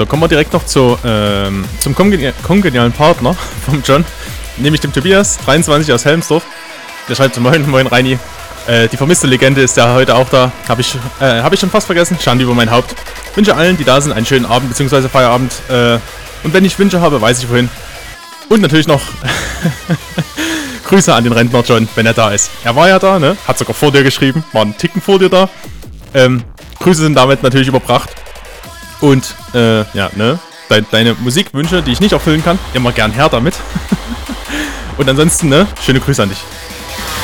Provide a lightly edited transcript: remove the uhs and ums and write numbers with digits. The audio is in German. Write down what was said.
So, kommen wir direkt noch zum kongenialen Partner vom John, nämlich dem Tobias, 23 aus Helmsdorf. Der schreibt so: Moin, moin Reini. Die vermisste Legende ist ja heute auch da. Hab ich schon fast vergessen. Schande über mein Haupt. Wünsche allen, die da sind, einen schönen Abend bzw. Feierabend. Und wenn ich Wünsche habe, weiß ich wohin. Und natürlich noch Grüße an den Rentner John, wenn er da ist. Er war ja da, ne? Hat sogar vor dir geschrieben. War einen Ticken vor dir da. Grüße sind damit natürlich überbracht. Und, ja, ne? Deine Musikwünsche, die ich nicht erfüllen kann, immer gern her damit. Und ansonsten, ne? Schöne Grüße an dich.